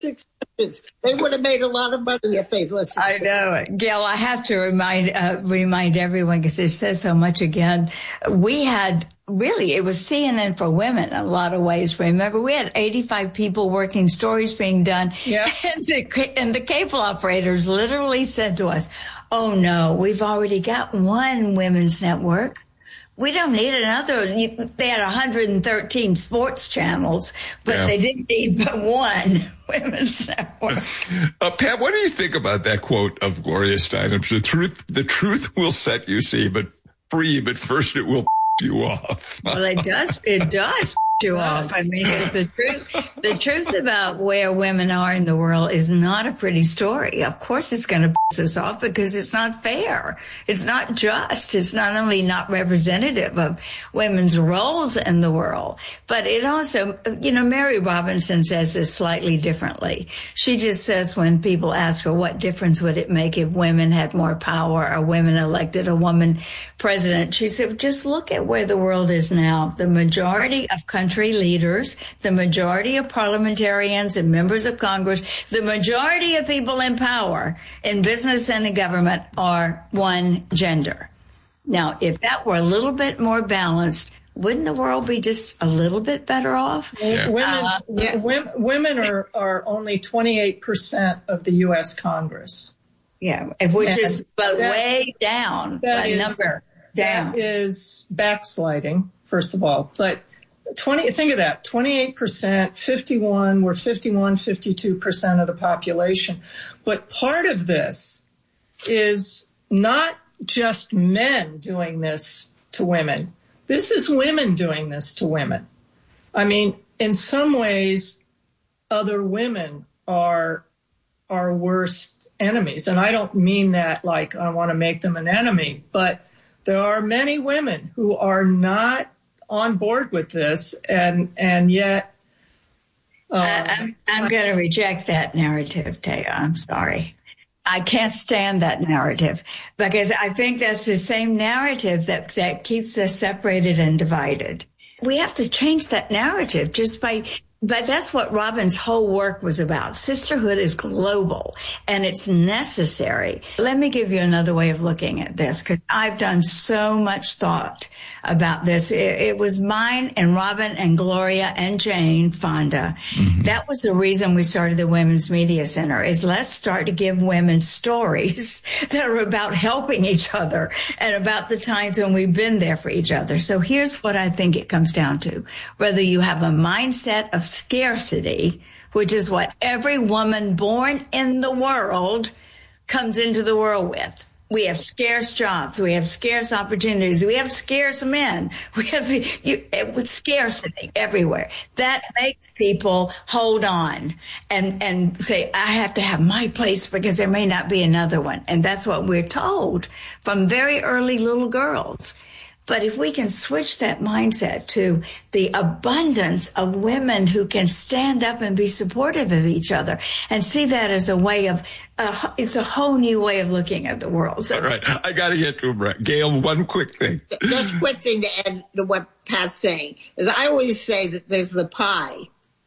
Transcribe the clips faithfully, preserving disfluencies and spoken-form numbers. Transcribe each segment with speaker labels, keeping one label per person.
Speaker 1: successes. They would have made a lot of money if they listened.
Speaker 2: I know. Gail, I have to remind uh, remind everyone, because it says so much again. We had, really, it was C N N for women in a lot of ways. Remember, we had eighty-five people working, stories being done.
Speaker 3: Yeah.
Speaker 2: And the, and the cable operators literally said to us, oh, no, we've already got one women's network. We don't need another. They had one hundred thirteen sports channels, but yeah. They didn't need but one women's network.
Speaker 4: Uh, Pat, what do you think about that quote of Gloria Steinem? The truth, the truth will set you see, but free, but first it will you off.
Speaker 2: Well, it does. It does you off. I mean, it's the truth. The truth about where women are in the world is not a pretty story. Of course, it's going to piss us off because it's not fair. It's not just. It's not only not representative of women's roles in the world, but it also, you know, Mary Robinson says this slightly differently. She just says when people ask her what difference would it make if women had more power or women elected a woman president, she said, just look at where the world is now. The majority of countries leaders, the majority of parliamentarians and members of Congress, the majority of people in power in business and in government are one gender. Now, if that were a little bit more balanced, wouldn't the world be just a little bit better off?
Speaker 3: Yeah. Women, uh, yeah. women, women are, are only twenty-eight percent of the U S Congress.
Speaker 2: Yeah, which and is but that, way down,
Speaker 3: that
Speaker 2: a
Speaker 3: is,
Speaker 2: number down.
Speaker 3: That is backsliding, first of all. But twenty, think of that, twenty-eight percent, fifty-one, we're fifty-one, fifty-two percent of the population. But part of this is not just men doing this to women. This is women doing this to women. I mean, in some ways, other women are our worst enemies. And I don't mean that like I want to make them an enemy, but there are many women who are not on board with this, and and yet
Speaker 2: uh, I'm, I'm going to reject that narrative, Taya. I'm sorry. I can't stand that narrative because I think that's the same narrative that, that keeps us separated and divided. We have to change that narrative just by, but that's what Robin's whole work was about. Sisterhood is global and it's necessary. Let me give you another way of looking at this because I've done so much thought about this. It, it was mine and Robin and Gloria and Jane Fonda. Mm-hmm. That was the reason we started the Women's Media Center is let's start to give women stories that are about helping each other and about the times when we've been there for each other. So here's what I think it comes down to. Whether you have a mindset of scarcity, which is what every woman born in the world comes into the world with. We have scarce jobs. We have scarce opportunities. We have scarce men. We have you, with scarcity everywhere. That makes people hold on and, and say, I have to have my place because there may not be another one. And that's what we're told from very early little girls. But if we can switch that mindset to the abundance of women who can stand up and be supportive of each other and see that as a way of, uh, it's a whole new way of looking at the world. So,
Speaker 4: all right. I got to get to him. Gail, one quick thing.
Speaker 1: Just quick thing to add to what Pat's saying is I always say that there's the pie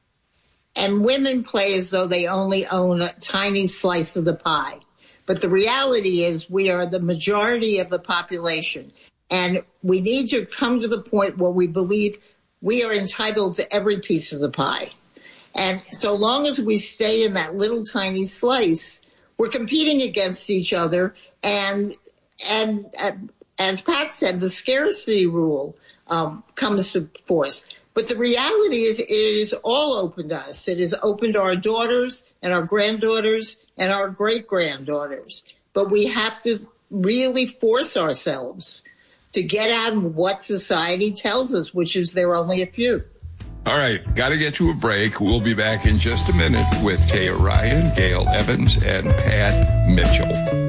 Speaker 1: and women play as though they only own a tiny slice of the pie. But the reality is we are the majority of the population. And we need to come to the point where we believe we are entitled to every piece of the pie. And so long as we stay in that little tiny slice, we're competing against each other. And and uh, as Pat said, the scarcity rule um, comes to force. But the reality is it is all open to us. It is open to our daughters and our granddaughters and our great-granddaughters. But we have to really force ourselves to get out of what society tells us, which is there are only a few.
Speaker 4: All right, got to get to a break. We'll be back in just a minute with Taya Ryan, Gail Evans, and Pat Mitchell.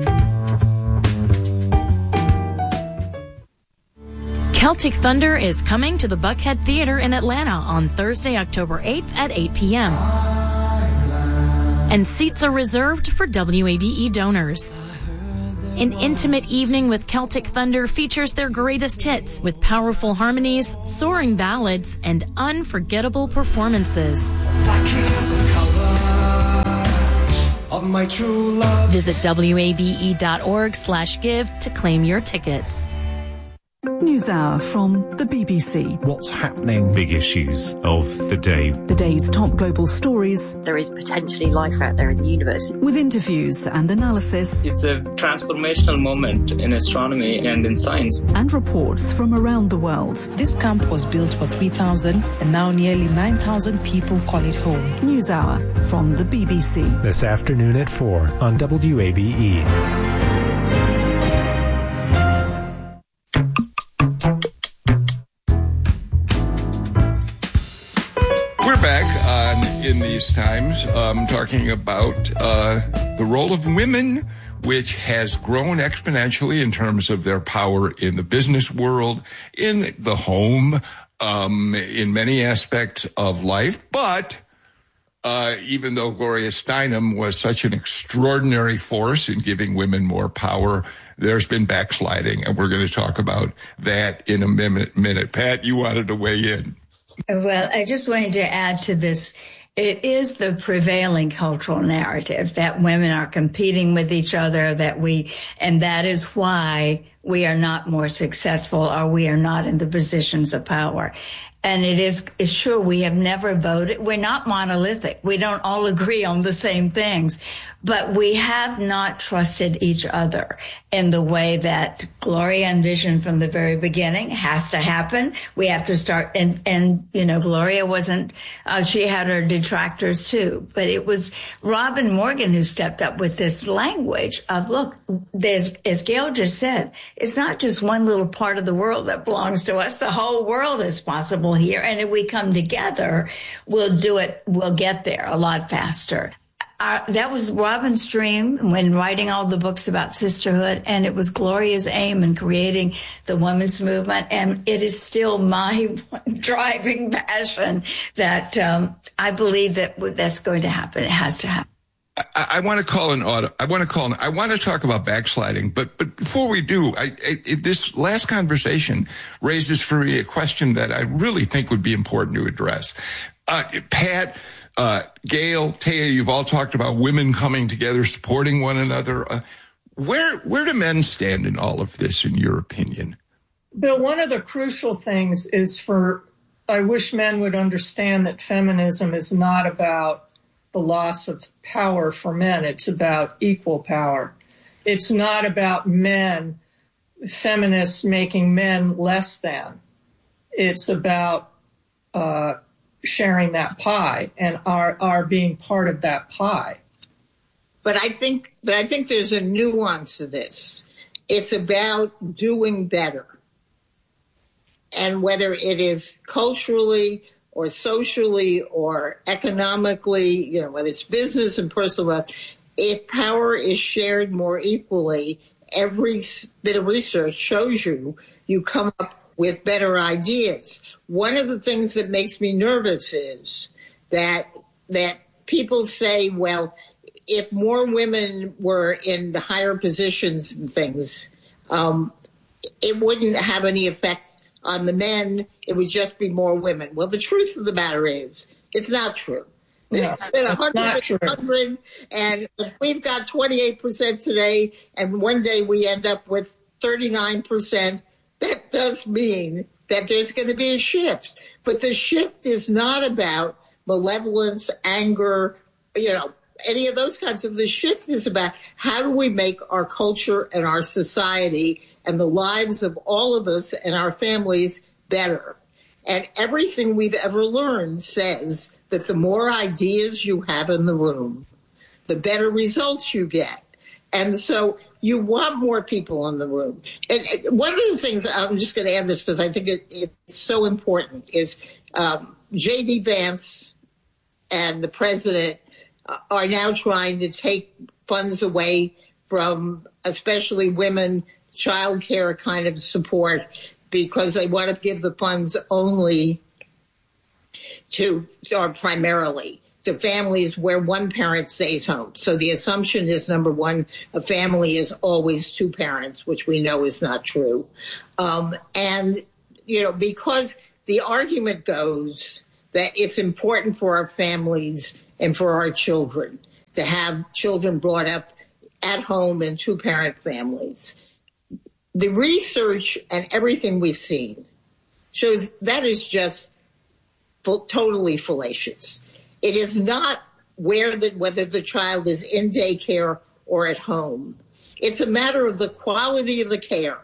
Speaker 5: Celtic Thunder is coming to the Buckhead Theater in Atlanta on Thursday, October eighth at eight p.m. And seats are reserved for W A B E donors. An intimate evening with Celtic Thunder features their greatest hits with powerful harmonies, soaring ballads, and unforgettable performances.
Speaker 6: my true love.
Speaker 5: Visit W A B E dot org slash give to claim your tickets.
Speaker 7: NewsHour from the B B C.
Speaker 8: What's happening? Big issues of the day.
Speaker 7: The day's top global stories.
Speaker 9: There is potentially life out there in the universe.
Speaker 7: With interviews and analysis.
Speaker 10: It's a transformational moment in astronomy and in science.
Speaker 7: And reports from around the world.
Speaker 11: This camp was built for three thousand and now nearly nine thousand people call it home.
Speaker 7: NewsHour from the B B C.
Speaker 8: This afternoon at four on W A B E.
Speaker 4: Back on In These Times, um, talking about uh, the role of women, which has grown exponentially in terms of their power in the business world, in the home, um, in many aspects of life. But uh, even though Gloria Steinem was such an extraordinary force in giving women more power, there's been backsliding, and we're going to talk about that in a minute. minute. Pat, you wanted to weigh in.
Speaker 2: Well, I just wanted to add to this. It is the prevailing cultural narrative that women are competing with each other, that we, and that is why we are not more successful or we are not in the positions of power. And it is, it's sure we have never voted. We're not monolithic. We don't all agree on the same things, but we have not trusted each other in the way that Gloria envisioned from the very beginning. It has to happen. We have to start. And, and, you know, Gloria wasn't, uh, she had her detractors too, but it was Robin Morgan who stepped up with this language of, look, there's, as Gail just said, it's not just one little part of the world that belongs to us. The whole world is possible here. And if we come together, we'll do it, we'll get there a lot faster. Uh, that was Robin's dream when writing all the books about sisterhood, and it was Gloria's aim in creating the women's movement. And it is still my driving passion that um, I believe that that's going to happen. It has to happen.
Speaker 4: I, I want to call an auto. I want to call. An, I want to talk about backsliding, but but before we do, I, I, this last conversation raises for me a question that I really think would be important to address. Uh, Pat, uh, Gail, Taya, you've all talked about women coming together, supporting one another. Uh, where where do men stand in all of this, in your opinion?
Speaker 3: Bill, one of the crucial things is for. I wish men would understand that feminism is not about the loss of power for men. It's about equal power. It's not about men, feminists making men less than. It's about uh, sharing that pie and our, our being part of that pie.
Speaker 1: But I think, but I think there's a nuance to this. It's about doing better. And whether it is culturally or socially or economically, you know, whether it's business and personal wealth, if power is shared more equally, every bit of research shows you, you come up with better ideas. One of the things that makes me nervous is that, that people say, well, if more women were in the higher positions and things, um, it wouldn't have any effect on the men. It would just be more women. Well, the truth of the matter is, it's not true.
Speaker 3: Yeah,
Speaker 1: it's been one hundred, one hundred, and we've got twenty-eight percent today, and one day we end up with thirty-nine percent. That does mean that there's going to be a shift. But the shift is not about malevolence, anger, you know, any of those kinds of. The shift is about how do we make our culture and our society and the lives of all of us and our families better. And everything we've ever learned says that the more ideas you have in the room, the better results you get. And so you want more people in the room. And one of the things, I'm just going to add this because I think it, it's so important, is um, J D Vance and the president are now trying to take funds away from especially women, child care kind of support, because they want to give the funds only to, or primarily, to families where one parent stays home. So the assumption is, number one, a family is always two parents, which we know is not true. Um, and, you know, because the argument goes that it's important for our families and for our children. to have children brought up at home in two-parent families. The research and everything we've seen shows that is just full, totally fallacious. It is not where the, whether the child is in daycare or at home. It's a matter of the quality of the care.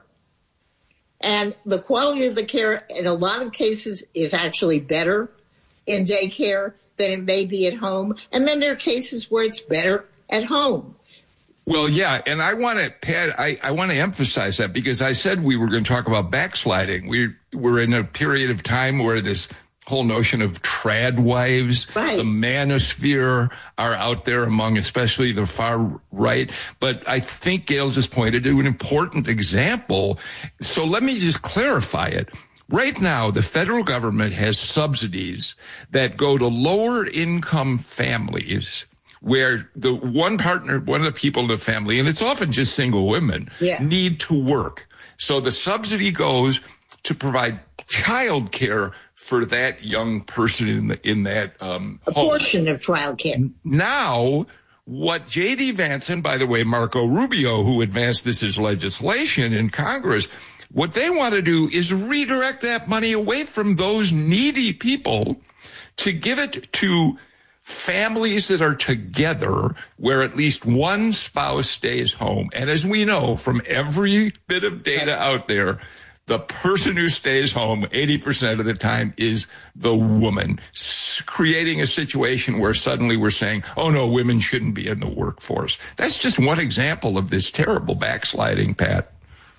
Speaker 1: And the quality of the care in a lot of cases is actually better in daycare than it may be at home. And then there are cases where it's better at home.
Speaker 4: Well, yeah, and I want to, Pat, I, I want to emphasize that because I said we were going to talk about backsliding. We, we're in a period of time where this whole notion of trad wives, right. the manosphere are out there among especially the far right. But I think Gail just pointed to an important example. So let me just clarify it. Right now, the federal government has subsidies that go to lower income families where the one partner, one of the people in the family, and it's often just single women, yeah. need to work. So the subsidy goes to provide child care for that young person in the, in that um,
Speaker 1: a
Speaker 4: home.
Speaker 1: portion of child care.
Speaker 4: Now, what J D. Vance and, by the way, Marco Rubio, who advanced this as legislation in Congress, what they want to do is redirect that money away from those needy people to give it to families that are together where at least one spouse stays home. And as we know from every bit of data out there, the person who stays home eighty percent of the time is the woman, creating a situation where suddenly we're saying, oh, no, women shouldn't be in the workforce. That's just one example of this terrible backsliding, Pat.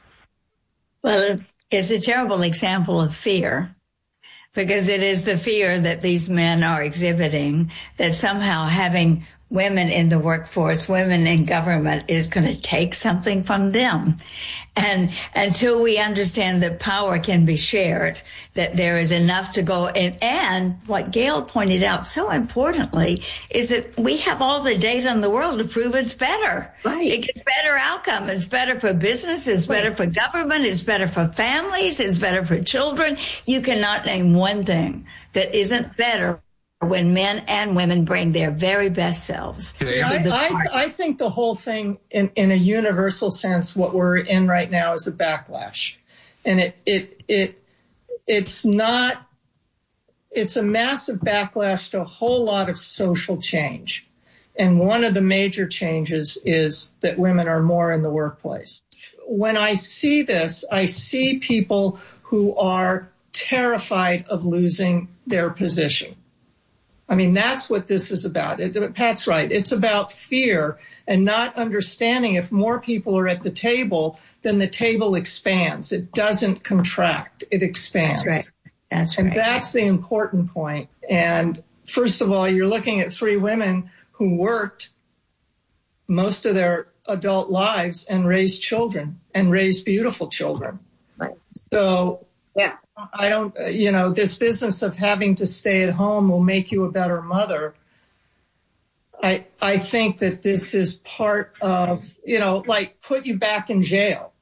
Speaker 2: Well, it's a terrible example of fear, because it is the fear that these men are exhibiting that somehow having women in the workforce, women in government is going to take something from them. And until we understand that power can be shared, that there is enough to go in. And what Gail pointed out so importantly is that we have all the data in the world to prove it's better.
Speaker 1: Right.
Speaker 2: It gets better outcome. It's better for business. It's better right. for government. It's better for families. It's better for children. You cannot name one thing that isn't better when men and women bring their very best selves.
Speaker 3: I, I, I think the whole thing, in, in a universal sense, what we're in right now is a backlash. And it it it it's not, it's a massive backlash to a whole lot of social change. And one of the major changes is that women are more in the workplace. When I see this, I see people who are terrified of losing their position. I mean, that's what this is about. It, Pat's right. It's about fear and not understanding if more people are at the table, then the table expands. It doesn't contract. It expands.
Speaker 2: That's right. That's right.
Speaker 3: And that's the important point. And first of all, you're looking at three women who worked most of their adult lives and raised children and raised beautiful children.
Speaker 1: Right.
Speaker 3: So,
Speaker 1: yeah.
Speaker 3: I don't, you know, this business of having to stay at home will make you a better mother. I I think that this is part of, you know, like put you back in jail.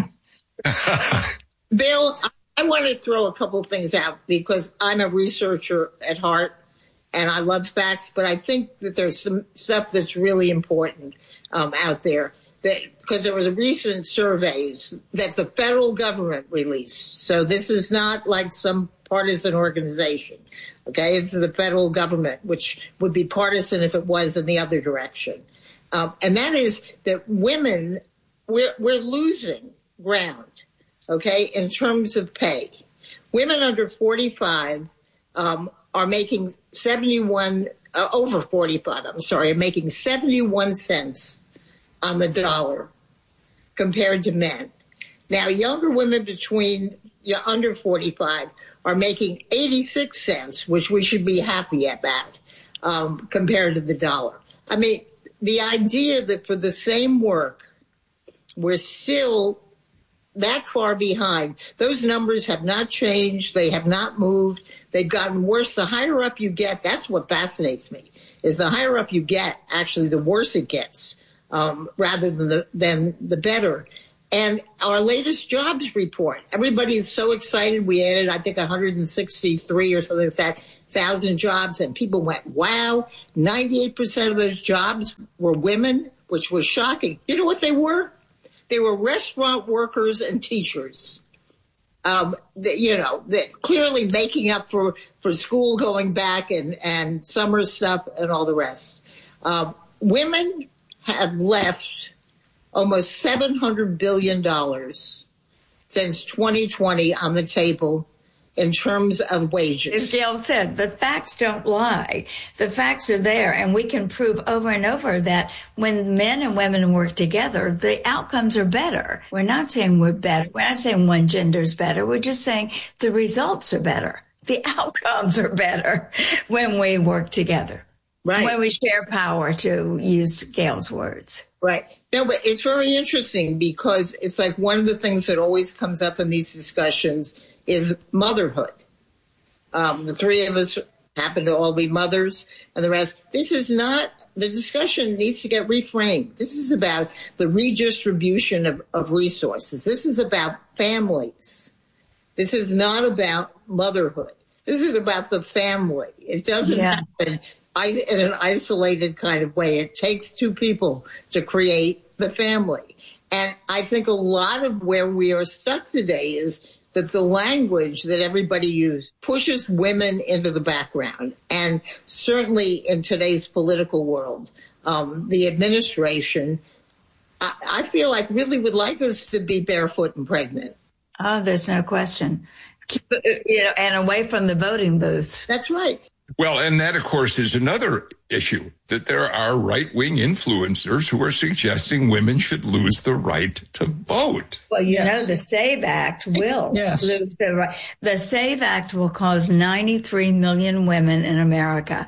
Speaker 1: Bill, I want to throw a couple things out because I'm a researcher at heart and I love facts, but I think that there's some stuff that's really important um, out there. That because there was a recent surveys that the federal government released. So this is not like some partisan organization. Okay, it's the federal government, which would be partisan if it was in the other direction. Um, and that is that women, we're, we're losing ground, okay, in terms of pay. Women under forty-five um, are making seventy-one, uh, over forty-five, I'm sorry, are making seventy-one cents on the dollar compared to men. Now, younger women between you know, under forty-five are making eighty-six cents, which we should be happy about, um, compared to the dollar. I mean, the idea that for the same work, we're still that far behind. Those numbers have not changed. They have not moved. They've gotten worse. The higher up you get, that's what fascinates me, is the higher up you get, actually, the worse it gets. Um, rather than the, than the better. And our latest jobs report, everybody is so excited. We added, I think, one hundred sixty-three or something like that thousand jobs, and people went, wow, ninety-eight percent of those jobs were women, which was shocking. You know what they were? They were restaurant workers and teachers. Um, the, you know, the, clearly making up for, for school going back and, and summer stuff and all the rest. Um, women have left almost seven hundred billion dollars since twenty twenty on the table in terms of wages.
Speaker 2: As Gail said, the facts don't lie. The facts are there, and we can prove over and over that when men and women work together, the outcomes are better. We're not saying we're better. We're not saying one gender's better. We're just saying the results are better. The outcomes are better when we work together.
Speaker 1: Right.
Speaker 2: When we share power, to use Gail's words.
Speaker 1: Right. No, but it's very interesting because it's like one of the things that always comes up in these discussions is motherhood. Um, the three of us happen to all be mothers and the rest. This is not, the discussion needs to get reframed. This is about the redistribution of, of resources. This is about families. This is not about motherhood. This is about the family. It doesn't
Speaker 2: yeah.
Speaker 1: happen in an isolated kind of way. It takes two people to create the family. And I think a lot of where we are stuck today is that the language that everybody uses pushes women into the background. And certainly in today's political world, um, the administration, I, I feel like really would like us to be barefoot and pregnant.
Speaker 2: Oh, there's no question. Keep, you know, and away from the voting booths.
Speaker 1: That's right.
Speaker 4: Well, and that, of course, is another issue, that there are right-wing influencers who are suggesting women should lose the right to vote.
Speaker 2: Well, you
Speaker 3: yes.
Speaker 2: know, the SAVE Act will
Speaker 3: yes.
Speaker 2: lose the right. The SAVE Act will cause ninety-three million women in America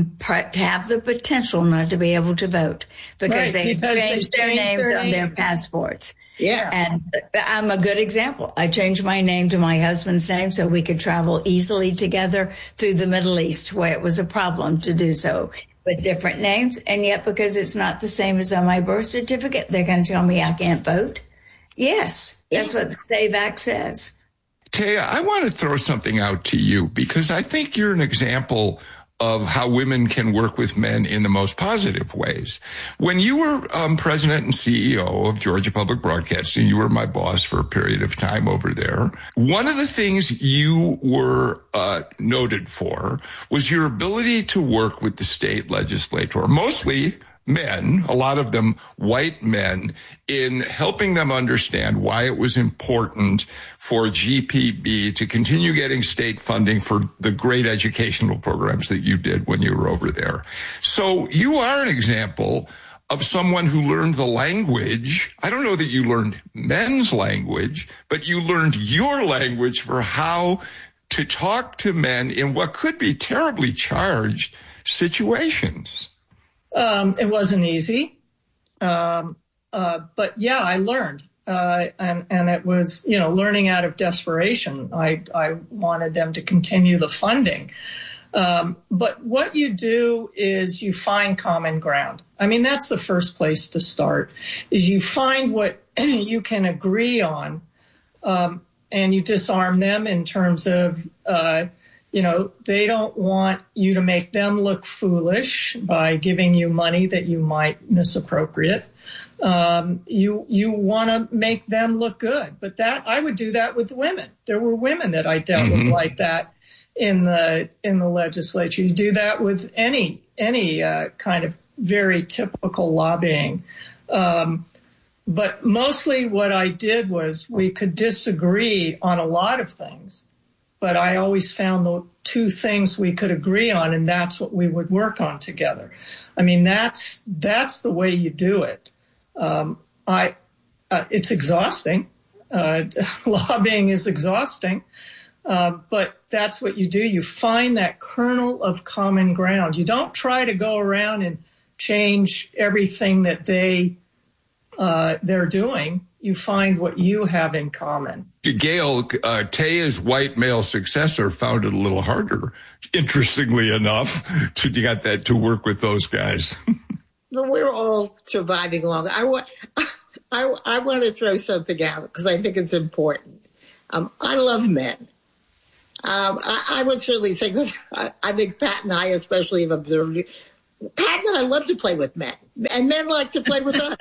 Speaker 2: to have the potential not to be able to vote because
Speaker 3: right,
Speaker 2: they
Speaker 3: because
Speaker 2: changed
Speaker 3: they
Speaker 2: their
Speaker 3: changed
Speaker 2: names
Speaker 3: their
Speaker 2: on
Speaker 3: name.
Speaker 2: their passports.
Speaker 1: Yeah.
Speaker 2: And I'm a good example. I changed my name to my husband's name so we could travel easily together through the Middle East, where it was a problem to do so with different names. And yet, because it's not the same as on my birth certificate, they're going to tell me I can't vote. Yes, that's what the SAVE Act says.
Speaker 4: Taya, I want to throw something out to you because I think you're an example of how women can work with men in the most positive ways. When you were um, president and C E O of Georgia Public Broadcasting, you were my boss for a period of time over there. One of the things you were uh, noted for was your ability to work with the state legislature, mostly men, a lot of them white men, in helping them understand why it was important for G P B to continue getting state funding for the great educational programs that you did when you were over there. So you are an example of someone who learned the language. I don't know that you learned men's language, but you learned your language for how to talk to men in what could be terribly charged situations.
Speaker 3: Um, it wasn't easy. Um, uh, but yeah, I learned. Uh, and, and it was, you know, learning out of desperation. I, I wanted them to continue the funding. Um, but what you do is you find common ground. I mean, that's the first place to start, is you find what you can agree on, um, and you disarm them in terms of, uh, you know, they don't want you to make them look foolish by giving you money that you might misappropriate. Um, you you want to make them look good. But that I would do that with women. There were women that I dealt mm-hmm. with like that in the in the legislature. You do that with any any uh, kind of very typical lobbying. Um, but mostly what I did was we could disagree on a lot of things. But I always found the two things we could agree on, and that's what we would work on together. I mean, that's that's the way you do it. Um, I uh, it's exhausting. Uh, lobbying is exhausting, uh, but that's what you do. You find that kernel of common ground. You don't try to go around and change everything that they uh, they're doing. You find what you have in common.
Speaker 4: Gail, uh, Taya's white male successor found it a little harder, interestingly enough, to get that to work with those guys.
Speaker 1: But we're all surviving along. I want, I, I want to throw something out because I think it's important. Um, I love men. Um, I, I would certainly say, because I, I think Pat and I especially have observed it. Pat and I love to play with men, and men like to play with us.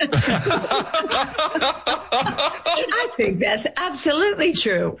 Speaker 2: I think that's absolutely true.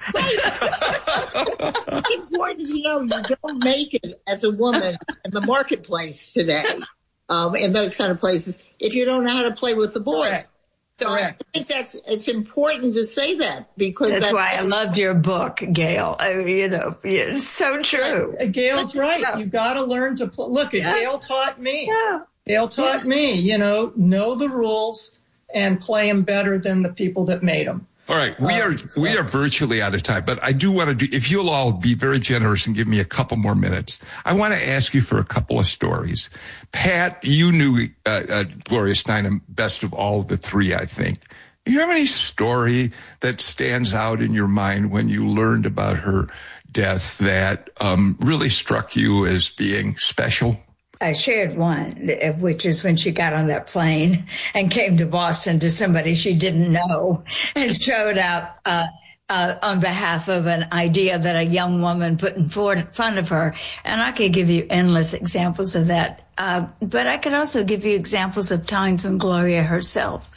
Speaker 1: It's important to know you don't make it as a woman in the marketplace today, um, in those kind of places, if you don't know how to play with the boy.
Speaker 3: Correct.
Speaker 1: So
Speaker 3: Correct.
Speaker 1: I think that's it's important to say that, because
Speaker 2: That's,
Speaker 1: that's
Speaker 2: why I loved your book, Gail. I mean, you know, it's so true.
Speaker 3: Uh, Gail's right.
Speaker 2: Yeah.
Speaker 3: You got to learn to play. Look,
Speaker 2: Yeah.
Speaker 3: Gail taught me.
Speaker 2: Yeah.
Speaker 3: Gail taught me, you know, know the rules and play them better than the people that made them.
Speaker 4: All right, we are we are virtually out of time, but I do want to do, if you'll all be very generous and give me a couple more minutes, I want to ask you for a couple of stories. Pat, you knew uh, uh, Gloria Steinem best of all the three, I think. Do you have any story that stands out in your mind when you learned about her death that um, really struck you as being special?
Speaker 2: I shared one, which is when she got on that plane and came to Boston to somebody she didn't know and showed up uh, uh, on behalf of an idea that a young woman put in front of her. And I could give you endless examples of that. Uh, but I could also give you examples of times when Gloria herself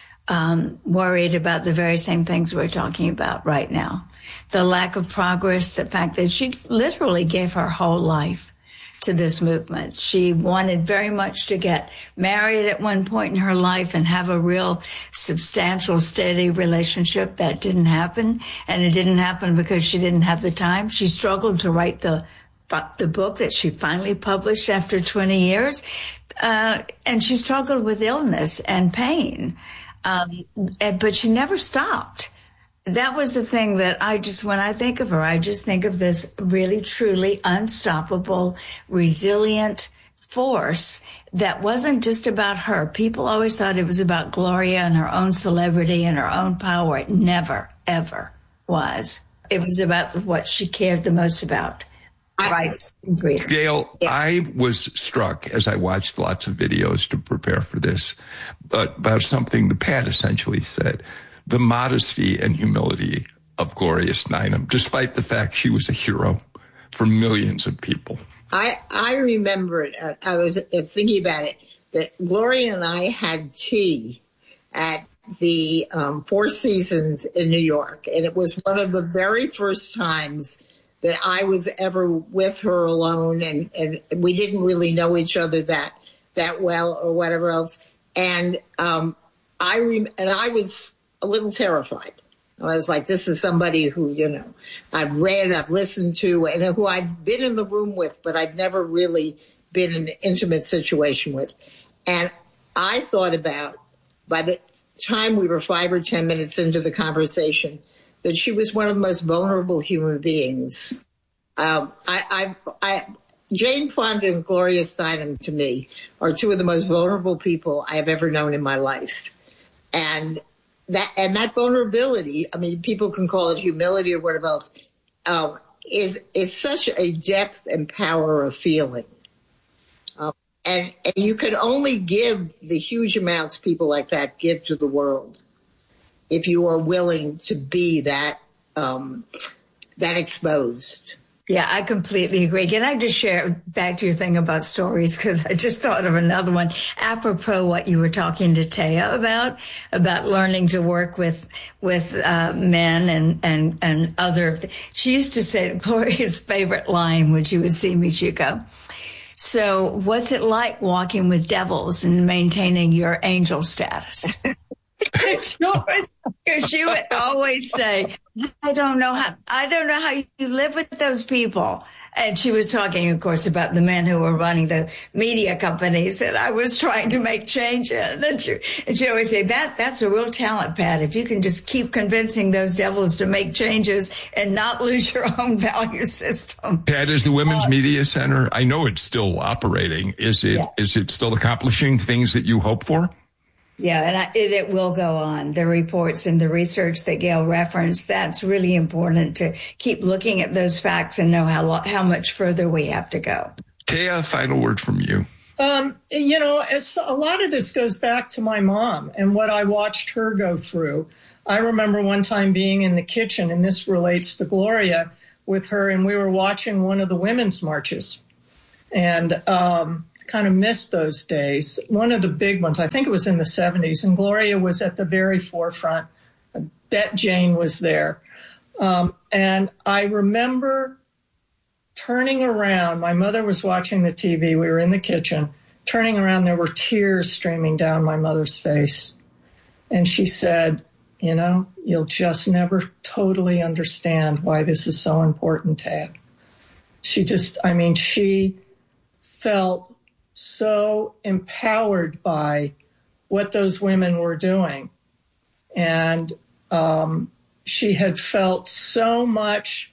Speaker 2: um, worried about the very same things we're talking about right now. The lack of progress, the fact that she literally gave her whole life to this movement. She wanted very much to get married at one point in her life and have a real substantial, steady relationship. That didn't happen. And it didn't happen because she didn't have the time. She struggled to write the the book that she finally published after twenty years. Uh, and she struggled with illness and pain. Um, but she never stopped. That was the thing that I just, when I think of her, I just think of this really, truly unstoppable, resilient force that wasn't just about her. People always thought it was about Gloria and her own celebrity and her own power. It never, ever was. It was about what she cared the most about. Rights and freedom.
Speaker 4: Gail, I was struck as I watched lots of videos to prepare for this, but about something that Pat essentially said. The modesty and humility of Gloria Steinem, despite the fact she was a hero for millions of people.
Speaker 1: I, I remember it. Uh, I was thinking about it, that Gloria and I had tea at the um, Four Seasons in New York. And it was one of the very first times that I was ever with her alone. And, and we didn't really know each other that, that well or whatever else. And, um, I rem- and I was a little terrified. I was like, this is somebody who, you know, I've read, I've listened to, and who I've been in the room with, but I've never really been in an intimate situation with. And I thought about, by the time we were five or ten minutes into the conversation, that she was one of the most vulnerable human beings. Um, I, I, I, Jane Fonda and Gloria Steinem, to me, are two of the most vulnerable people I have ever known in my life. And that, and that vulnerability, I mean, people can call it humility or whatever else, um, is, is such a depth and power of feeling. Um, and, and you can only give the huge amounts people like that give to the world if you are willing to be that, um, that exposed.
Speaker 2: Yeah, I completely agree. Can I just share back to your thing about stories? Because I just thought of another one. Apropos what you were talking to Taya about, about learning to work with with uh, men and, and, and other. She used to say Gloria's favorite line when she would see me, she'd go, so what's it like walking with devils and maintaining your angel status? Because she would always say, I don't know how, I don't know how you live with those people. And she was talking, of course, about the men who were running the media companies that I was trying to make change in. And she, and she always say, that, that's a real talent, Pat. If you can just keep convincing those devils to make changes and not lose your own value system.
Speaker 4: Pat, is the Women's uh, Media Center, I know it's still operating. Is it, yeah. is it still accomplishing things that you hope for?
Speaker 2: Yeah, and I, it, it will go on. The reports and the research that Gail referenced, that's really important to keep looking at those facts and know how how much further we have to go.
Speaker 4: Taya, final word from you.
Speaker 3: Um, you know, as a lot of this goes back to my mom and what I watched her go through. I remember one time being in the kitchen, and this relates to Gloria, with her, and we were watching one of the women's marches, and um, kind of missed those days. One of the big ones, I think it was in the seventies, and Gloria was at the very forefront. Bet Jane was there. Um, and I remember turning around. My mother was watching the T V. We were in the kitchen. Turning around, there were tears streaming down my mother's face. And she said, you know, you'll just never totally understand why this is so important, Tab. She just, I mean, she felt so empowered by what those women were doing. And um, she had felt so much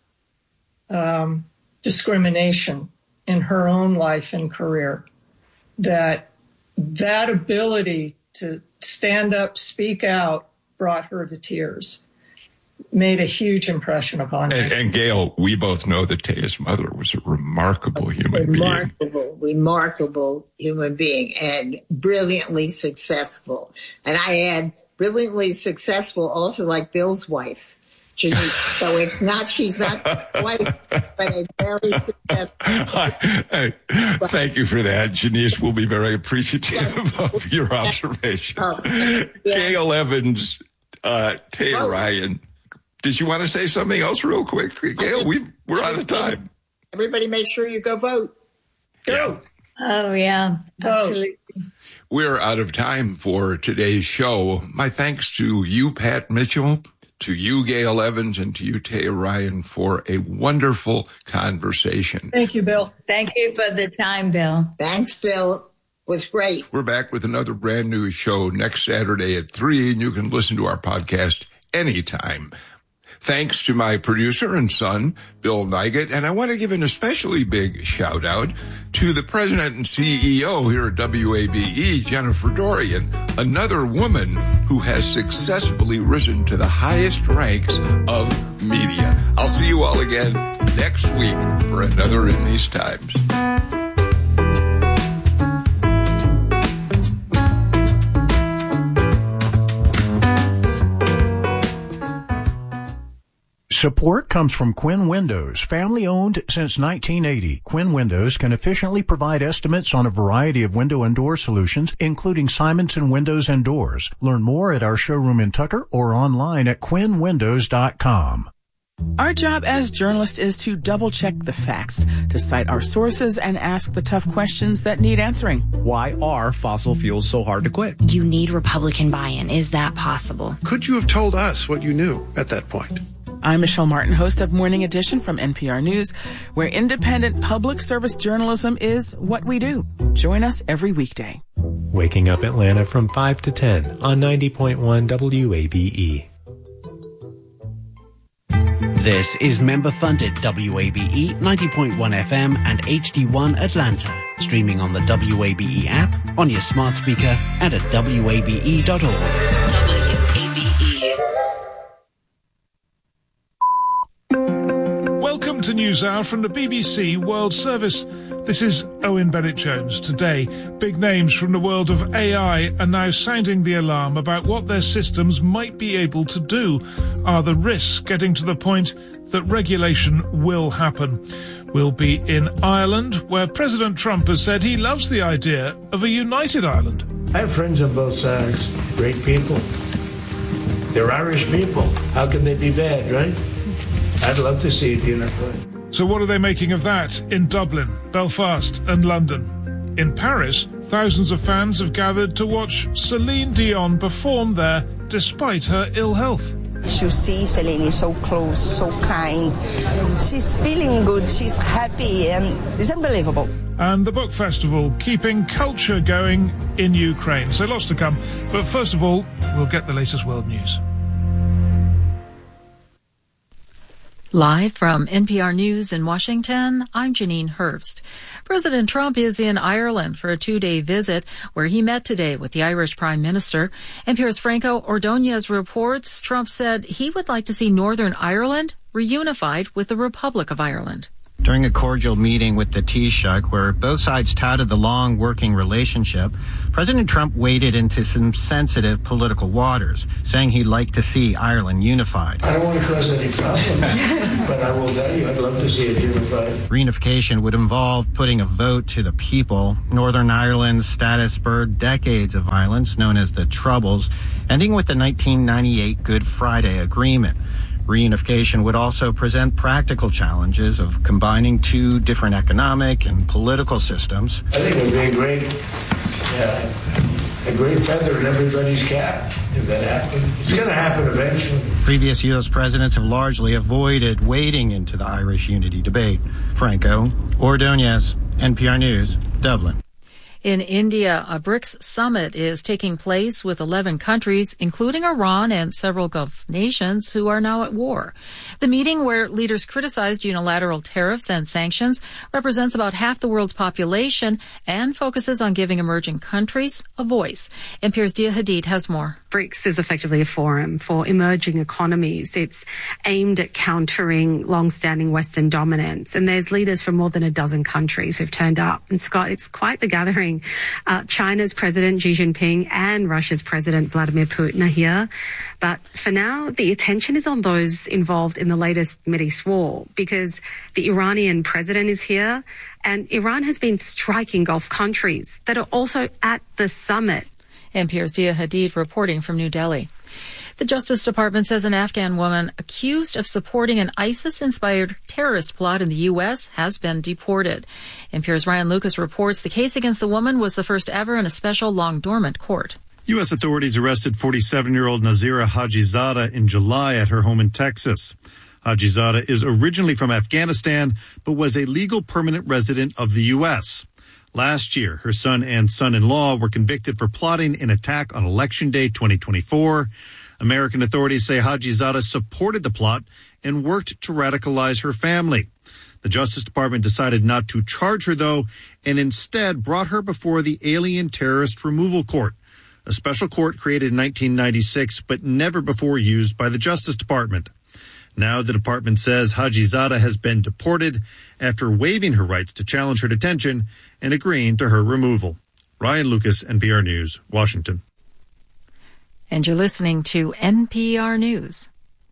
Speaker 3: um, discrimination in her own life and career that that ability to stand up, speak out, brought her to tears, made a huge impression upon her.
Speaker 4: And, and Gail, we both know that Taya's mother was a remarkable human
Speaker 1: remarkable,
Speaker 4: being.
Speaker 1: Remarkable human being and brilliantly successful. And I add brilliantly successful also like Bill's wife, Janice. So it's not, she's not wife, but a very successful.
Speaker 4: Hey, thank you for that. Janice will be very appreciative of your observation.
Speaker 1: Oh, yeah.
Speaker 4: Gail Evans, uh, Taya oh. Ryan. Did you want to say something else real quick, Gail? We, we're out of time.
Speaker 1: Everybody make sure you go vote. Go.
Speaker 4: Yeah.
Speaker 2: Oh, yeah. Absolutely.
Speaker 4: We're out of time for today's show. My thanks to you, Pat Mitchell, to you, Gail Evans, and to you, Taya Ryan, for a wonderful conversation.
Speaker 3: Thank you, Bill.
Speaker 2: Thank you for the time, Bill.
Speaker 1: Thanks, Bill. It was great.
Speaker 4: We're back with another brand new show next Saturday at three, and you can listen to our podcast anytime. Thanks to my producer and son, Bill Nygett, and I want to give an especially big shout out to the president and C E O here at W A B E, Jennifer Dorian, another woman who has successfully risen to the highest ranks of media. I'll see you all again next week for another In These Times.
Speaker 6: Support comes from Quinn Windows, family-owned since nineteen eighty. Quinn Windows can efficiently provide estimates on a variety of window and door solutions, including Simonson Windows and Doors. Learn more at our showroom in Tucker or online at quinn windows dot com.
Speaker 12: Our job as journalists is to double-check the facts, to cite our sources, and ask the tough questions that need answering.
Speaker 13: Why are fossil fuels so hard to quit?
Speaker 14: You need Republican buy-in. Is that possible?
Speaker 15: Could you have told us what you knew at that point?
Speaker 12: I'm Michelle Martin, host of Morning Edition from N P R News, where independent public service journalism is what we do. Join us every weekday.
Speaker 8: Waking Up Atlanta from five to ten on ninety point one W A B E.
Speaker 16: This is member-funded W A B E ninety point one F M and H D one Atlanta. Streaming on the W A B E app, on your smart speaker, and at W A B E dot org.
Speaker 17: W A B E.
Speaker 18: Welcome to NewsHour from the B B C World Service. This is Owen Bennett-Jones. Today, big names from the world of A I are now sounding the alarm about what their systems might be able to do. Are the risks getting to the point that regulation will happen? We'll be in Ireland, where President Trump has said he loves the idea of a united Ireland.
Speaker 19: I have friends on both sides, great people. They're Irish people. How can they be bad, right? I'd love to see it unified.
Speaker 18: So what are they making of that in Dublin, Belfast and London? In Paris, thousands of fans have gathered to watch Celine Dion perform there despite her ill health.
Speaker 20: You see Celine is so close, so kind. She's feeling good, she's happy, and it's unbelievable.
Speaker 18: And the book festival, keeping culture going in Ukraine. So lots to come. But first of all, we'll get the latest world news.
Speaker 21: Live from N P R News in Washington, I'm Janine Hurst. President Trump is in Ireland for a two-day visit where he met today with the Irish Prime Minister. N P R's Franco Ordonez reports Trump said he would like to see Northern Ireland reunified with the Republic of Ireland.
Speaker 5: During a cordial meeting with the Taoiseach, where both sides touted the long working relationship, President Trump waded into some sensitive political waters, saying he'd like to see Ireland unified.
Speaker 19: I don't want to cause any problems, but I will tell you, I'd love to see it unified.
Speaker 5: Reunification would involve putting a vote to the people. Northern Ireland's status spurred decades of violence, known as the Troubles, ending with the nineteen ninety-eight Good Friday Agreement. Reunification would also present practical challenges of combining two different economic and political systems.
Speaker 19: I think it would be a great, uh, a great feather in everybody's cap if that happened. It's going to happen eventually.
Speaker 5: Previous U S presidents have largely avoided wading into the Irish unity debate. Franco Ordonez, N P R News, Dublin.
Speaker 21: In India, a BRICS summit is taking place with eleven countries, including Iran and several Gulf nations who are now at war. The meeting, where leaders criticized unilateral tariffs and sanctions, represents about half the world's population and focuses on giving emerging countries a voice. N P R's Dia Hadid has more.
Speaker 22: BRICS is effectively a forum for emerging economies. It's aimed at countering long-standing Western dominance, and there's leaders from more than a dozen countries who've turned up. And Scott, it's quite the gathering. Uh, China's President Xi Jinping and Russia's President Vladimir Putin are here. But for now, the attention is on those involved in the latest Mideast war, because the Iranian president is here, and Iran has been striking Gulf countries that are also at the summit.
Speaker 21: N P R's Dia Hadid reporting from New Delhi. The Justice Department says an Afghan woman accused of supporting an ISIS-inspired terrorist plot in the U S has been deported. N P R's Ryan Lucas reports the case against the woman was the first ever in a special long-dormant court.
Speaker 23: U S authorities arrested forty-seven-year-old Nazira Hajizadeh in July at her home in Texas. Hajizadeh is originally from Afghanistan, but was a legal permanent resident of the U S. Last year, her son and son-in-law were convicted for plotting an attack on Election Day twenty twenty-four. American authorities say Hajizadeh supported the plot and worked to radicalize her family. The Justice Department decided not to charge her, though, and instead brought her before the Alien Terrorist Removal Court, a special court created in nineteen ninety-six but never before used by the Justice Department. Now the department says Hajizadeh has been deported after waiving her rights to challenge her detention and agreeing to her removal. Ryan Lucas, N P R News, Washington.
Speaker 21: And you're listening to N P R News.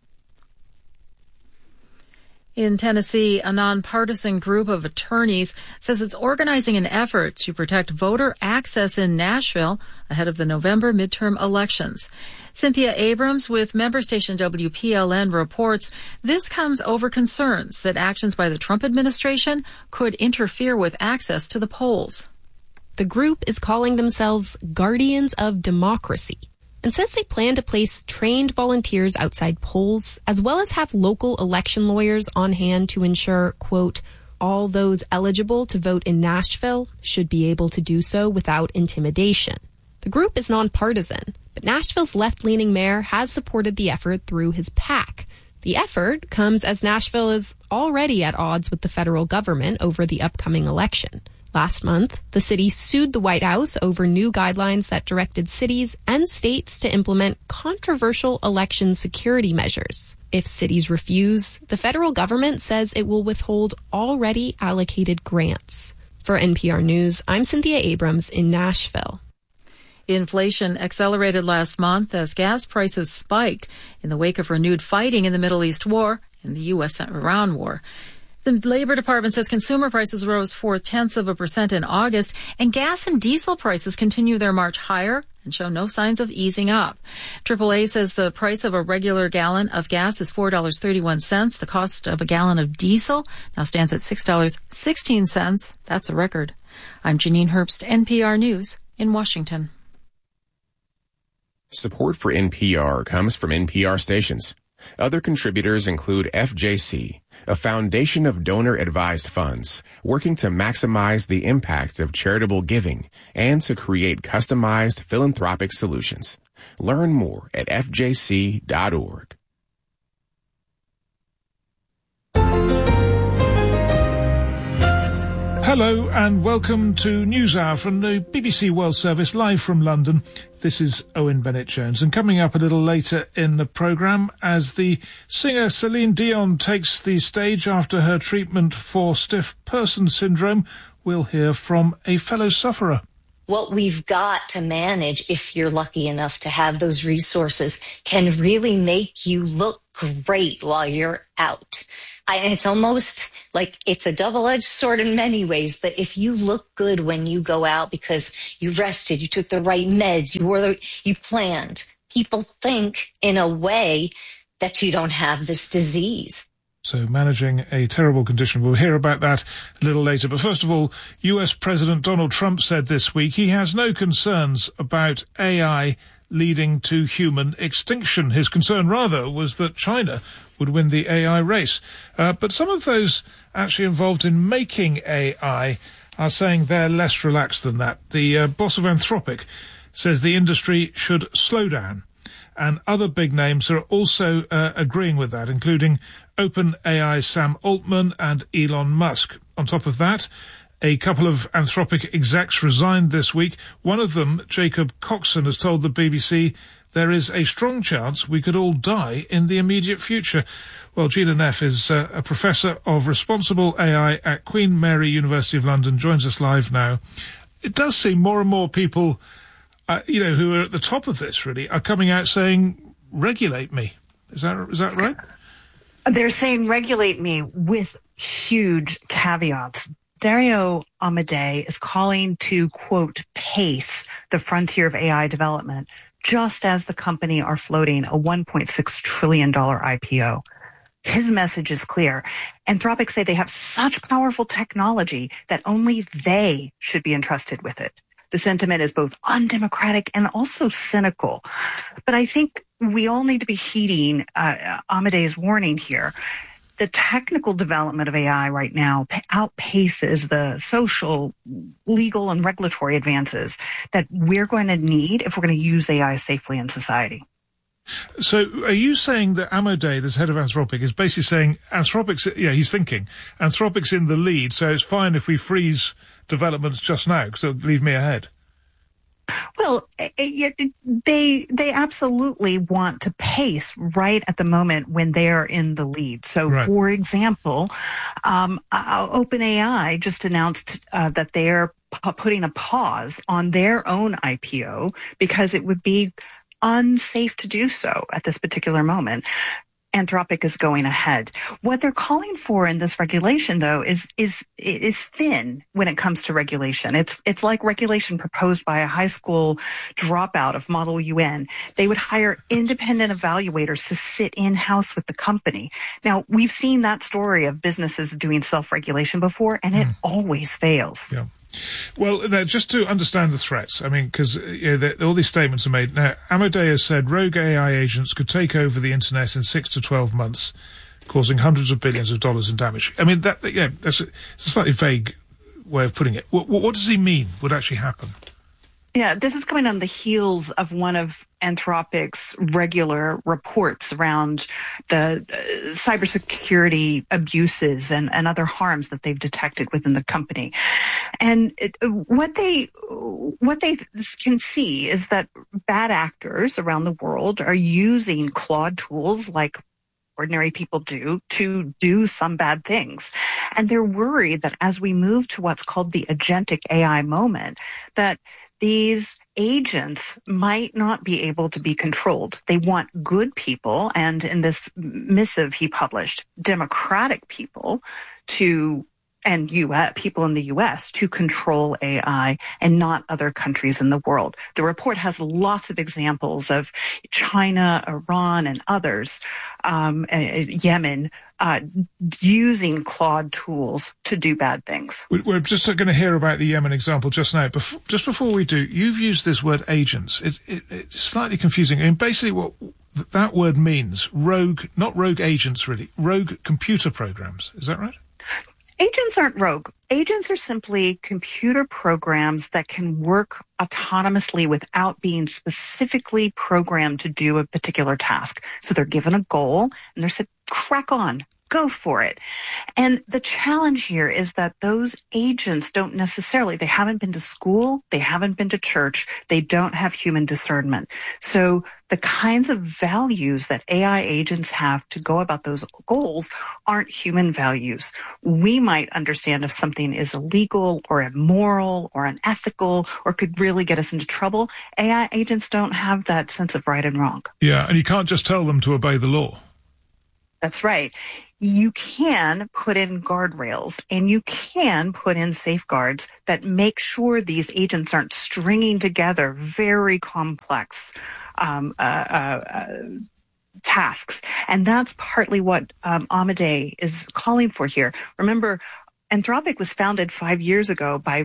Speaker 21: In Tennessee, a nonpartisan group of attorneys says it's organizing an effort to protect voter access in Nashville ahead of the November midterm elections. Cynthia Abrams with member station W P L N reports this comes over concerns that actions by the Trump administration could interfere with access to the polls.
Speaker 24: The group is calling themselves Guardians of Democracy and says they plan to place trained volunteers outside polls, as well as have local election lawyers on hand to ensure, quote, all those eligible to vote in Nashville should be able to do so without intimidation. The group is nonpartisan, but Nashville's left-leaning mayor has supported the effort through his PAC. The effort comes as Nashville is already at odds with the federal government over the upcoming election. Last month, the city sued the White House over new guidelines that directed cities and states to implement controversial election security measures. If cities refuse, the federal government says it will withhold already allocated grants. For N P R News, I'm Cynthia Abrams in Nashville.
Speaker 21: Inflation accelerated last month as gas prices spiked in the wake of renewed fighting in the Middle East war and the U S Iran war. The Labor Department says consumer prices rose four-tenths of a percent in August, and gas and diesel prices continue their march higher and show no signs of easing up. triple A says the price of a regular gallon of gas is four dollars and thirty-one cents. The cost of a gallon of diesel now stands at six dollars and sixteen cents. That's a record. I'm Janine Herbst, N P R News in Washington.
Speaker 25: Support for N P R comes from N P R stations. Other contributors include F J C, a foundation of donor-advised funds working to maximize the impact of charitable giving and to create customized philanthropic solutions. Learn more at F J C dot org.
Speaker 18: Hello and welcome to NewsHour from the B B C World Service, live from London. This is Owen Bennett-Jones, and coming up a little later in the programme, as the singer Celine Dion takes the stage after her treatment for stiff person syndrome, we'll hear from a fellow sufferer.
Speaker 3: What we've got to manage, if you're lucky enough to have those resources, can really make you look great while you're out. I, and it's almost like it's a double-edged sword in many ways, but if you look good when you go out because you rested, you took the right meds, you were, you planned, people think in a way that you don't have this disease.
Speaker 18: So managing a terrible condition. We'll hear about that a little later. But first of all, U S President Donald Trump said this week he has no concerns about A I leading to human extinction. His concern, rather, was that China would win the A I race. Uh, but some of those actually involved in making A I are saying they're less relaxed than that. The uh, boss of Anthropic says the industry should slow down. And other big names are also uh, agreeing with that, including OpenAI's Sam Altman and Elon Musk. On top of that, a couple of Anthropic execs resigned this week. One of them, Jacob Coxon, has told the B B C there is a strong chance we could all die in the immediate future. Well, Gina Neff is uh, a professor of responsible A I at Queen Mary University of London, joins us live now. It does seem more and more people, uh, you know, who are at the top of this, really, are coming out saying, regulate me. Is that is that right?
Speaker 7: They're saying regulate me with huge caveats. Dario Amodei is calling to, quote, pace the frontier of A I development, just as the company are floating a one point six trillion dollars I P O. His message is clear. Anthropic say they have such powerful technology that only they should be entrusted with it. The sentiment is both undemocratic and also cynical. But I think we all need to be heeding uh, Amodei's warning here. The technical development of A I right now outpaces the social, legal, and regulatory advances that we're going to need if we're going to use A I safely in society.
Speaker 18: So are you saying that Amodei, this head of Anthropic, is basically saying Anthropic's, yeah, he's thinking Anthropic's in the lead, so it's fine if we freeze developments just now because it'll leave me ahead?
Speaker 7: Well, they they absolutely want to pace right at the moment when they are in the lead. So, right. For example, um, uh, OpenAI just announced uh, that they're p- putting a pause on their own I P O because it would be unsafe to do so at this particular moment. Anthropic is going ahead. What they're calling for in this regulation, though, is is is thin when it comes to regulation. It's it's like regulation proposed by a high school dropout of Model U N. They would hire independent evaluators to sit in-house with the company. Now, we've seen that story of businesses doing self-regulation before, and it mm. always fails.
Speaker 18: Yeah. Well, now, just to understand the threats, I mean, because you know, the, all these statements are made. Now, Amodei has said rogue A I agents could take over the internet in six to twelve months, causing hundreds of billions of dollars in damage. I mean, that yeah, that's a, it's a slightly vague way of putting it. What, what does he mean would actually happen?
Speaker 7: Yeah, this is coming on the heels of one of Anthropic's regular reports around the uh, cybersecurity abuses and, and other harms that they've detected within the company. And it, what they what they can see is that bad actors around the world are using Claude tools like ordinary people do to do some bad things. And they're worried that as we move to what's called the agentic A I moment, that these agents might not be able to be controlled. They want good people, and in this missive he published, democratic people to and U S people in the U S to control A I and not other countries in the world. The report has lots of examples of China, Iran, and others, um, uh, Yemen, uh, using Claude tools to do bad things.
Speaker 18: We're just going to hear about the Yemen example just now. Before, just before we do, you've used this word agents. It, it, it's slightly confusing. I mean, basically what that word means, rogue, not rogue agents really, rogue computer programs. Is that right?
Speaker 7: Agents aren't rogue. Agents are simply computer programs that can work autonomously without being specifically programmed to do a particular task. So they're given a goal and they're said, crack on, go for it. And the challenge here is that those agents don't necessarily, they haven't been to school, they haven't been to church, they don't have human discernment. So the kinds of values that A I agents have to go about those goals aren't human values. We might understand if something is illegal or immoral or unethical or could really get us into trouble. A I agents don't have that sense of right and wrong.
Speaker 18: Yeah, and you can't just tell them to obey the law.
Speaker 7: That's right. You can put in guardrails and you can put in safeguards that make sure these agents aren't stringing together very complex um, uh, uh, uh, tasks. And that's partly what um, Amade is calling for here. Remember, Anthropic was founded five years ago by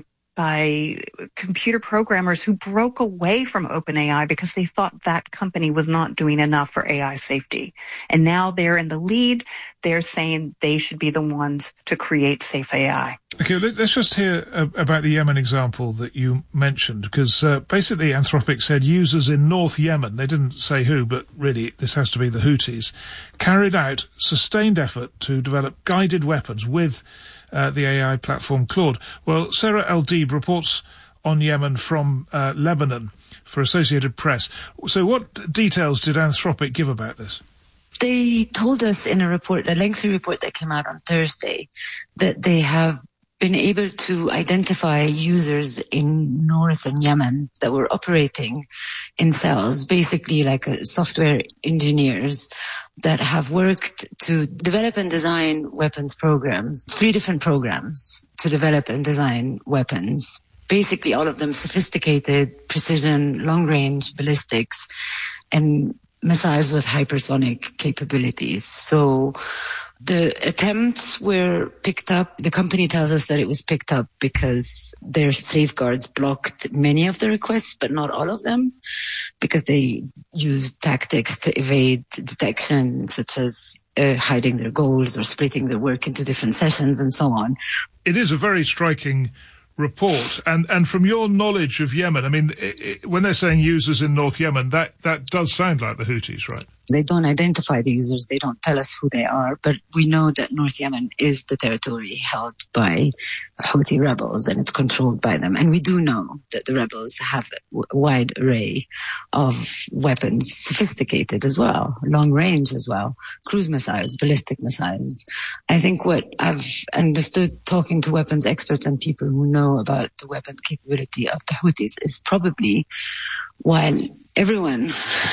Speaker 7: by computer programmers who broke away from OpenAI because they thought that company was not doing enough for A I safety. And now they're in the lead. They're saying they should be the ones to create safe A I.
Speaker 18: Okay, let's just hear about the Yemen example that you mentioned, because uh, basically Anthropic said users in North Yemen, they didn't say who, but really this has to be the Houthis, carried out sustained effort to develop guided weapons with Uh, the A I platform Claude. Well, Sarah El-Deeb reports on Yemen from uh, Lebanon for Associated Press. So what details did Anthropic give about this?
Speaker 1: They told us in a report, a lengthy report that came out on Thursday, that they have been able to identify users in northern Yemen that were operating in cells, basically like uh, software engineers that have worked to develop and design weapons programs, three different programs to develop and design weapons, basically all of them sophisticated, precision, long-range ballistics, and missiles with hypersonic capabilities. So the attempts were picked up. The company tells us that it was picked up because their safeguards blocked many of the requests, but not all of them, because they used tactics to evade detection, such as uh, hiding their goals or splitting their work into different sessions and so on.
Speaker 18: It is a very striking report. And, and from your knowledge of Yemen, I mean, it, it, when they're saying users in North Yemen, that, that does sound like the Houthis, right?
Speaker 1: They don't identify the users. They don't tell us who they are. But we know that North Yemen is the territory held by Houthi rebels, and it's controlled by them. And we do know that the rebels have a wide array of weapons, sophisticated as well, long range as well, cruise missiles, ballistic missiles. I think what I've understood talking to weapons experts and people who know about the weapon capability of the Houthis is probably, while everyone,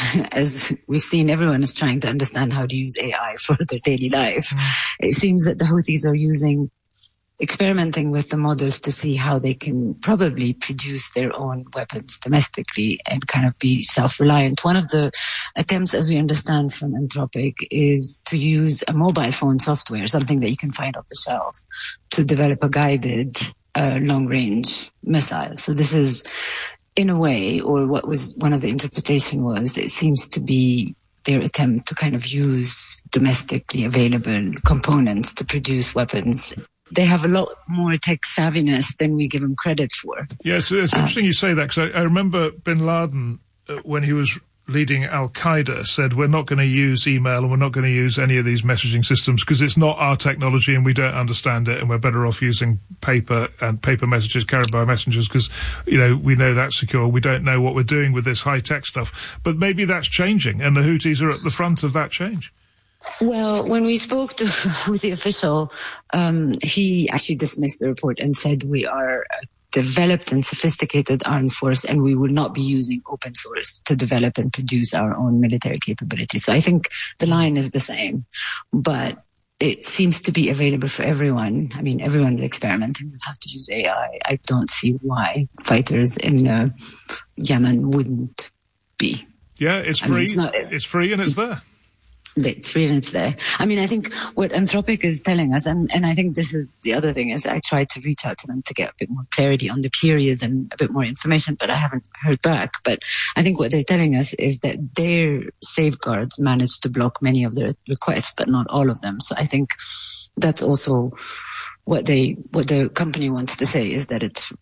Speaker 1: as we've seen, everyone is trying to understand how to use A I for their daily life. Mm. It seems that the Houthis are using, experimenting with the models to see how they can probably produce their own weapons domestically and kind of be self-reliant. One of the attempts, as we understand from Anthropic, is to use a mobile phone software, something that you can find off the shelf, to develop a guided uh, long-range missile. So this is, in a way, or what was one of the interpretation was, it seems to be their attempt to kind of use domestically available components to produce weapons. They have a lot more tech savviness than we give them credit for.
Speaker 18: Yes, yeah, so it's um, interesting you say that, because I, I remember bin Laden, uh, when he was leading Al-Qaeda, said we're not going to use email and we're not going to use any of these messaging systems because it's not our technology and we don't understand it, and we're better off using paper and paper messages carried by messengers because, you know, we know that's secure. We don't know what we're doing with this high-tech stuff. But maybe that's changing, and the Houthis are at the front of that change.
Speaker 1: Well, when we spoke to Houthi official, um, he actually dismissed the report and said we are a developed and sophisticated armed force, and we will not be using open source to develop and produce our own military capabilities. So I think the line is the same, but it seems to be available for everyone. I mean, everyone's experimenting with how to use A I. I don't see why fighters in uh, Yemen wouldn't be.
Speaker 18: Yeah, it's free. I mean, it's, not, it's free and it's there.
Speaker 1: It's free and it's there. I mean, I think what Anthropic is telling us, and, and I think this is the other thing, is I tried to reach out to them to get a bit more clarity on the period and a bit more information, but I haven't heard back. But I think what they're telling us is that their safeguards managed to block many of their requests, but not all of them. So I think that's also what they, what the company wants to say, is that it's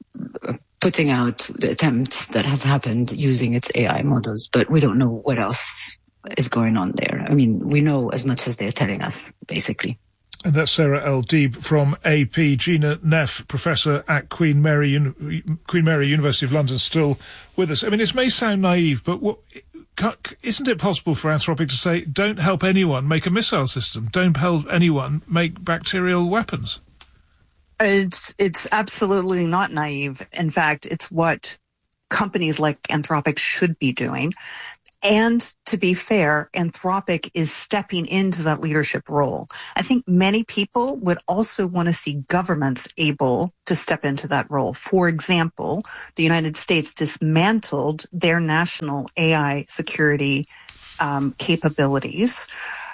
Speaker 1: putting out the attempts that have happened using its A I models, but we don't know what else is going on there. I mean, we know as much as they're telling us, basically.
Speaker 18: And that's Sarah El Deeb from A P. Gina Neff, professor at Queen Mary Uni- Queen Mary University of London, still with us. I mean, this may sound naive, but what, isn't it possible for Anthropic to say, don't help anyone make a missile system, don't help anyone make bacterial weapons?
Speaker 7: It's it's absolutely not naive. In fact, it's what companies like Anthropic should be doing. And to be fair, Anthropic is stepping into that leadership role. I think many people would also want to see governments able to step into that role. For example, the United States dismantled their national A I security um, capabilities.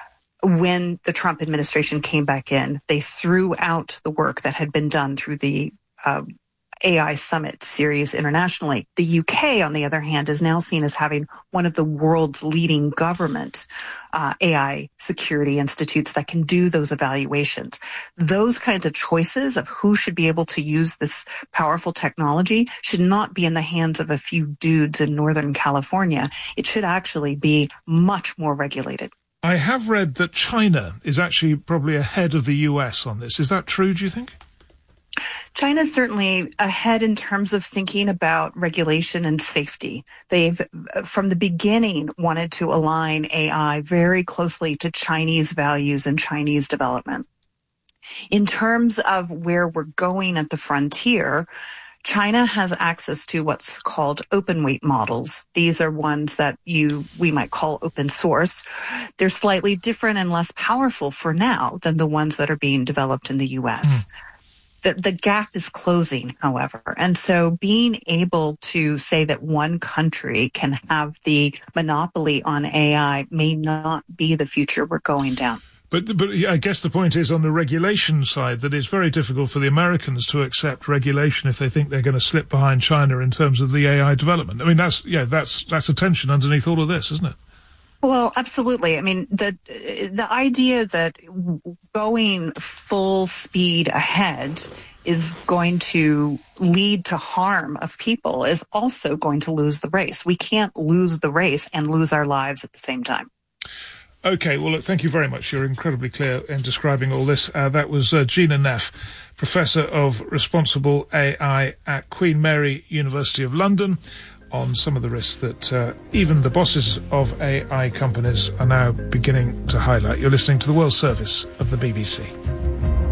Speaker 7: When the Trump administration came back in, they threw out the work that had been done through the uh, A I Summit series internationally. The U K, on the other hand, is now seen as having one of the world's leading government uh, A I security institutes that can do those evaluations. Those kinds of choices of who should be able to use this powerful technology should not be in the hands of a few dudes in Northern California. It should actually be much more regulated.
Speaker 18: I have read that China is actually probably ahead of the U S on this. Is that true, do you think?
Speaker 7: China's certainly ahead in terms of thinking about regulation and safety. They've, from the beginning, wanted to align A I very closely to Chinese values and Chinese development. In terms of where we're going at the frontier, China has access to what's called open weight models. These are ones that you we might call open source. They're slightly different and less powerful for now than the ones that are being developed in the U S. Mm. The, the gap is closing, however. And so being able to say that one country can have the monopoly on A I may not be the future we're going down.
Speaker 18: But, but I guess the point is on the regulation side that it's very difficult for the Americans to accept regulation if they think they're going to slip behind China in terms of the A I development. I mean, that's, yeah, that's, that's a tension underneath all of this, isn't it?
Speaker 7: Well, absolutely. I mean, the the idea that going full speed ahead is going to lead to harm of people is also going to lose the race. We can't lose the race and lose our lives at the same time.
Speaker 18: Okay, well, look, thank you very much. You're incredibly clear in describing all this. Uh, that was uh, Gina Neff, Professor of Responsible A I at Queen Mary University of London, on some of the risks that uh, even the bosses of A I companies are now beginning to highlight. You're listening to the World Service of the B B C.